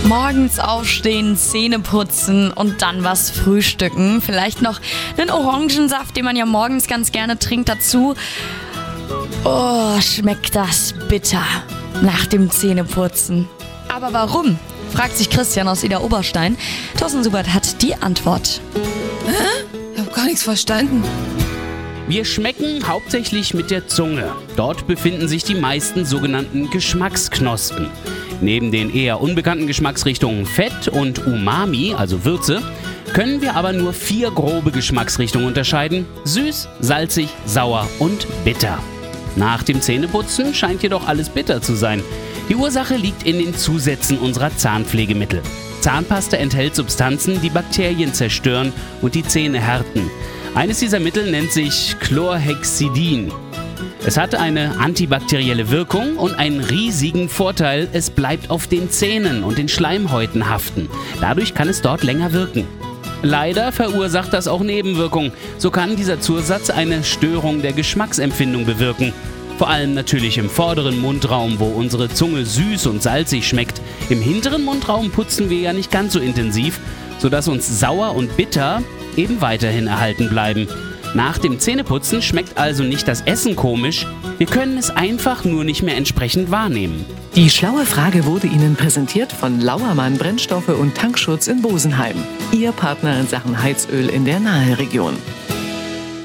Morgens aufstehen, Zähne putzen und dann was frühstücken. Vielleicht noch einen Orangensaft, den man ja morgens ganz gerne trinkt, dazu. Oh, schmeckt das bitter nach dem Zähneputzen. Aber warum? Fragt sich Christian aus Idar-Oberstein. Thorsten Subert hat die Antwort. Ich habe gar nichts verstanden. Wir schmecken hauptsächlich mit der Zunge. Dort befinden sich die meisten sogenannten Geschmacksknospen. Neben den eher unbekannten Geschmacksrichtungen Fett und Umami, also Würze, können wir aber nur 4 grobe Geschmacksrichtungen unterscheiden: süß, salzig, sauer und bitter. Nach dem Zähneputzen scheint jedoch alles bitter zu sein. Die Ursache liegt in den Zusätzen unserer Zahnpflegemittel. Zahnpasta enthält Substanzen, die Bakterien zerstören und die Zähne härten. Eines dieser Mittel nennt sich Chlorhexidin. Es hat eine antibakterielle Wirkung und einen riesigen Vorteil: es bleibt auf den Zähnen und den Schleimhäuten haften. Dadurch kann es dort länger wirken. Leider verursacht das auch Nebenwirkungen. So kann dieser Zusatz eine Störung der Geschmacksempfindung bewirken. Vor allem natürlich im vorderen Mundraum, wo unsere Zunge süß und salzig schmeckt. Im hinteren Mundraum putzen wir ja nicht ganz so intensiv, sodass uns sauer und bitter eben weiterhin erhalten bleiben. Nach dem Zähneputzen schmeckt also nicht das Essen komisch, wir können es einfach nur nicht mehr entsprechend wahrnehmen. Die schlaue Frage wurde Ihnen präsentiert von Lauermann Brennstoffe und Tankschutz in Bosenheim. Ihr Partner in Sachen Heizöl in der Naheregion.